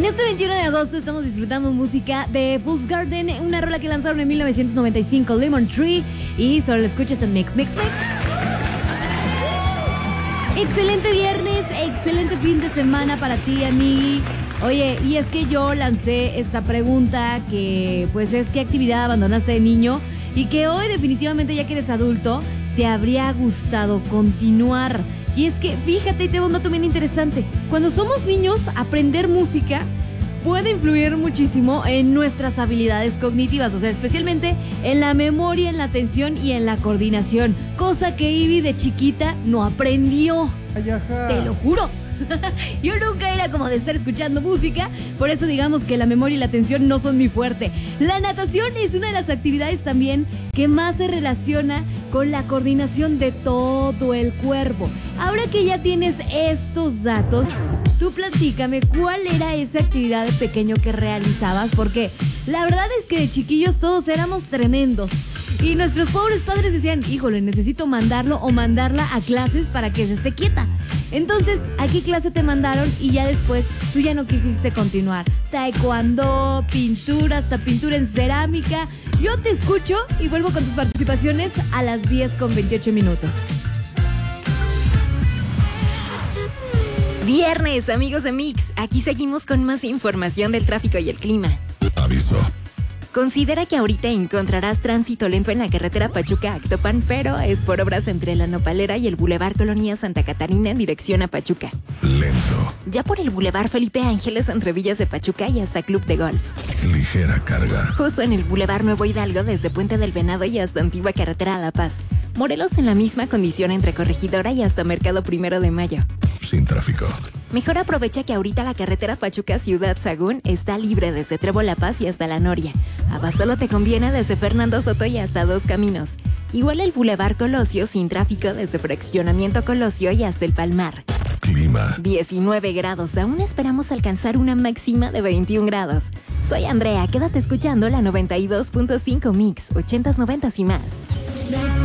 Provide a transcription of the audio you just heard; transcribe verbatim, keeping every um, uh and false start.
En este veintiuno de agosto estamos disfrutando música de Fool's Garden, una rola que lanzaron en mil novecientos noventa y cinco, Lemon Tree, y solo la escuchas en Mix, Mix, Mix. Excelente viernes, excelente fin de semana para ti, amigui. Oye, y es que yo lancé esta pregunta que, pues, es ¿qué actividad abandonaste de niño? Y que hoy definitivamente, ya que eres adulto, te habría gustado continuar. Y es que, fíjate, y te doy un dato bien interesante. Cuando somos niños, aprender música puede influir muchísimo en nuestras habilidades cognitivas, o sea, especialmente en la memoria, en la atención y en la coordinación, cosa que Ivy de chiquita no aprendió. Ay, ajá. Te lo juro. Yo nunca era como de estar escuchando música, por eso digamos que la memoria y la atención no son mi fuerte. La natación es una de las actividades también que más se relaciona con la coordinación de todo el cuerpo. Ahora que ya tienes estos datos, tú platícame cuál era esa actividad de pequeño que realizabas, porque la verdad es que de chiquillos todos éramos tremendos. Y nuestros pobres padres decían, híjole, necesito mandarlo o mandarla a clases para que se esté quieta. Entonces, ¿a qué clase te mandaron? Y ya después tú ya no quisiste continuar. Taekwondo, pintura, hasta pintura en cerámica. Yo te escucho y vuelvo con tus participaciones a las diez con veintiocho minutos. Viernes, amigos de Mix. Aquí seguimos con más información del tráfico y el clima. Aviso. Considera que ahorita encontrarás tránsito lento en la carretera Pachuca-Actopan, pero es por obras entre la Nopalera y el Boulevard Colonia Santa Catarina en dirección a Pachuca. Lento. Ya por el Boulevard Felipe Ángeles entre Villas de Pachuca y hasta Club de Golf. Ligera carga. Justo en el Boulevard Nuevo Hidalgo desde Puente del Venado y hasta Antigua Carretera a La Paz. Morelos en la misma condición entre Corregidora y hasta Mercado Primero de Mayo. Sin tráfico. Mejor aprovecha que ahorita la carretera Pachuca-Ciudad Sagún está libre desde Trevo La Paz y hasta La Noria. Abasolo te conviene desde Fernando Soto y hasta Dos Caminos. Igual el Boulevard Colosio sin tráfico desde Fraccionamiento Colosio y hasta el Palmar. Clima. diecinueve grados, aún esperamos alcanzar una máxima de veintiún grados. Soy Andrea, quédate escuchando la noventa y dos punto cinco Mix, ochentas, noventas y más.